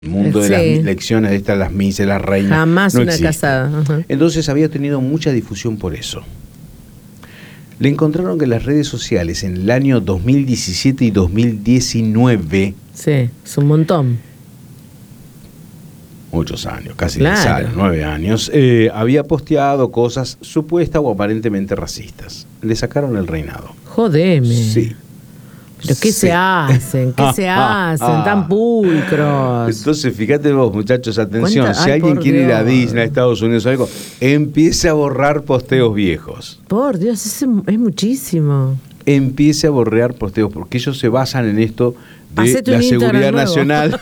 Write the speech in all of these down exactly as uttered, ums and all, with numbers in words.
el mundo de Sí. las lecciones de estas, las misas, las reinas. Jamás no una existe. casada. Ajá. Entonces había tenido mucha difusión por eso. Le encontraron que las redes sociales en el año dos mil diecisiete y dos mil diecinueve, Sí, es un montón. muchos años, casi Claro. diez años, nueve años, eh, había posteado cosas supuestas o aparentemente racistas. Le sacaron el reinado. Jodeme. Sí. ¿Pero qué Sí. se hacen? ¿Qué se hacen? Tan pulcros. Entonces, fíjate vos, muchachos, atención, Cuenta- si ay, alguien por quiere ir a Dios. Disney, a Estados Unidos o algo, empiece a borrar posteos viejos. Por Dios, es, es muchísimo. Empiece a borrar posteos, porque ellos se basan en esto de Hacete la un Instagram seguridad nuevo. nacional.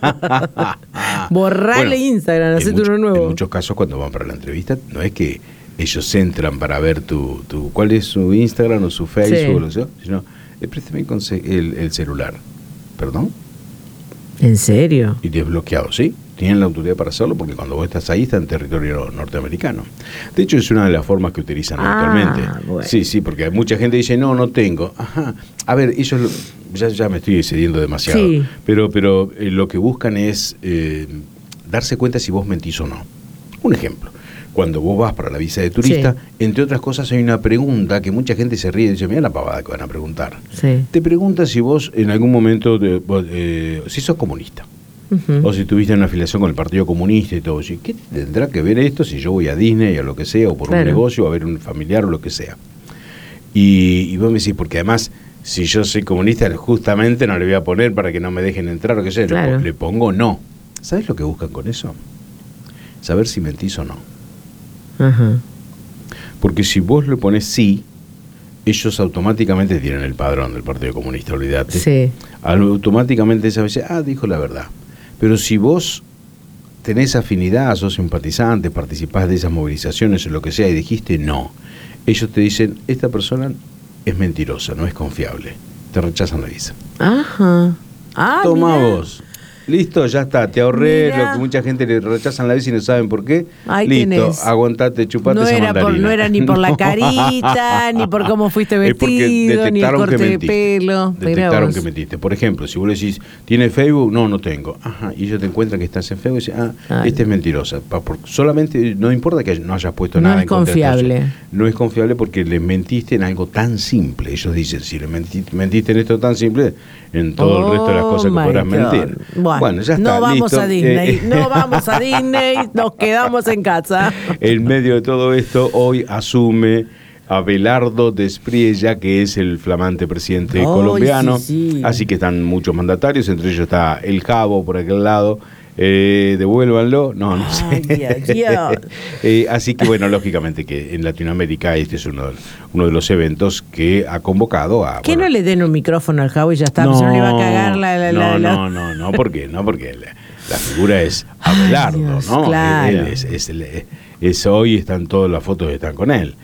Borrale Bueno, Instagram, en hacete mucho- uno nuevo. En muchos casos, cuando van para la entrevista, no es que ellos entran para ver tu, tu cuál es su Instagram o su Facebook, Sí. o lo que sea, sino, eh, préstame el, conse- el, el celular. ¿Perdón? ¿En serio? Y desbloqueado, ¿sí? Tienen la autoridad para hacerlo porque cuando vos estás ahí está en territorio norteamericano. De hecho, es una de las formas que utilizan Ah, actualmente. bueno. Sí, sí, porque mucha gente dice, no, no tengo. Ajá. A ver, ellos, lo- ya, ya me estoy excediendo demasiado, Sí. pero, pero eh, lo que buscan es eh, darse cuenta si vos mentís o no. Un ejemplo. Cuando vos vas para la visa de turista, Sí. entre otras cosas hay una pregunta que mucha gente se ríe y dice, mira la pavada que van a preguntar. Sí. Te pregunta si vos en algún momento, de- vos, eh, si sos comunista. Ujú. O si tuviste una afiliación con el Partido Comunista y todo. ¿Y ¿Qué tendrá que ver esto si yo voy a Disney o lo que sea, o por Claro. un negocio, o a ver un familiar o lo que sea? Y, y vos me decís, porque además, si yo soy comunista, justamente no le voy a poner para que no me dejen entrar o qué sé, le Claro. po- le pongo no. ¿Sabes lo que buscan con eso? Saber si mentís o no. Ajá. Porque si vos le pones sí, ellos automáticamente tienen el padrón del Partido Comunista, olvídate. Sí. Automáticamente esa vez, ah, dijo la verdad. Pero si vos tenés afinidad, sos simpatizante, participás de esas movilizaciones o lo que sea y dijiste no, ellos te dicen, esta persona es mentirosa, no es confiable. Te rechazan la visa. Ajá. Ah, Toma mirá. vos. Listo, ya está, te ahorré Mirá. lo que mucha gente le rechazan la visa y no saben por qué. Ahí Listo, tenés. aguantate, chupate No esa era, por, mandarina. no era ni por la carita, ni por cómo fuiste Es porque vestido, ni el detectaron corte que de mentiste. pelo. Mirá Detectaron vos. que mentiste. Por ejemplo, si vos le decís, ¿tiene Facebook? No, no tengo. Ajá, y ellos te encuentran que estás en Facebook y dicen, ah, Ay. esta es mentirosa. Pa- por- solamente, no importa que no hayas puesto No nada es en contra de esta confiable. persona. No es confiable porque le mentiste en algo tan simple. Ellos dicen, si le mentiste, mentiste en esto tan simple, en todo el resto de las Oh, cosas que my podrás God. mentir. Bueno, ya está, no vamos listo. a Disney, Eh, no vamos a Disney, nos quedamos en casa. En medio de todo esto, hoy asume Abelardo Despriella, que es el flamante presidente Ay, colombiano. sí, sí. Así que están muchos mandatarios, entre ellos está el Cabo por aquel lado. Eh, devuélvanlo, no, no Ay, sé. Dios, Dios. Eh, así que bueno, lógicamente que en Latinoamérica este es uno, uno de los eventos que ha convocado a... Que bueno, no le den un micrófono al Javo y ya está, no, no le va a cagar la... la, no, la- la- no, no, no, ¿por qué? No, porque la, la figura es Abelardo, Ay, Dios, ¿no? claro. Él es, es, el- es hoy, están todas las fotos que están con él.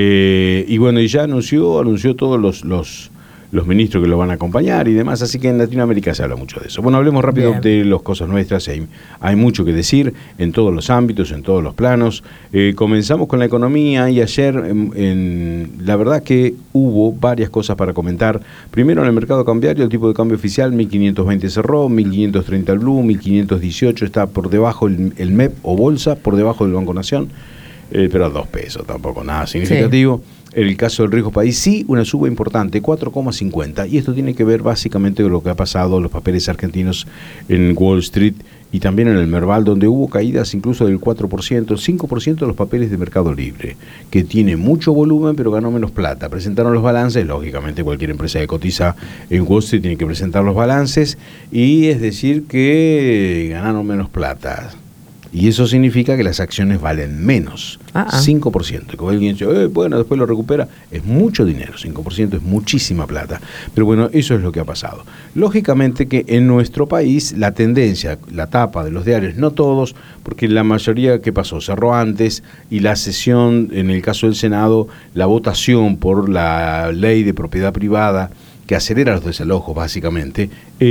Eh, y bueno, y ya anunció, anunció todos los, los, los ministros que lo van a acompañar y demás, así que en Latinoamérica se habla mucho de eso. Bueno, hablemos rápido Bien. de las cosas nuestras, hay, hay mucho que decir en todos los ámbitos, en todos los planos. Eh, comenzamos con la economía y ayer, en, en- la verdad que hubo varias cosas para comentar. Primero, en el mercado cambiario, el tipo de cambio oficial, mil quinientos veinte cerró, mil quinientos treinta el Blue, mil quinientos dieciocho está por debajo el, el M E P o Bolsa, por debajo del Banco Nación, eh, pero a dos pesos, tampoco nada significativo. En el caso del riesgo país, sí, una suba importante, cuatro coma cincuenta, y esto tiene que ver básicamente con lo que ha pasado en los papeles argentinos en Wall Street y también en el Merval, donde hubo caídas incluso del cuatro por ciento, cinco por ciento de los papeles de Mercado Libre, que tiene mucho volumen pero ganó menos plata. Presentaron los balances, lógicamente cualquier empresa que cotiza en Wall Street tiene que presentar los balances, y es decir que ganaron menos plata. Y eso significa que las acciones valen menos, Ah, ah. cinco por ciento. Como alguien dice, eh, bueno, después lo recupera, es mucho dinero, cinco por ciento es muchísima plata. Pero bueno, eso es lo que ha pasado. Lógicamente que en nuestro país la tendencia, la tapa de los diarios, no todos, porque la mayoría, ¿qué pasó? Cerró antes y la sesión, en el caso del Senado, la votación por la ley de propiedad privada, que acelera los desalojos básicamente,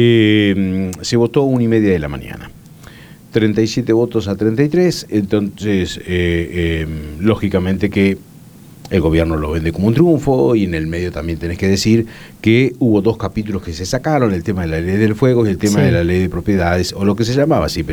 eh, se votó a una y media de la mañana. treinta y siete votos a treinta y tres, entonces eh, eh, lógicamente que el gobierno lo vende como un triunfo, y en el medio también tenés que decir que hubo dos capítulos que se sacaron, el tema de la ley del fuego y el tema Sí. de la ley de propiedades, o lo que se llamaba así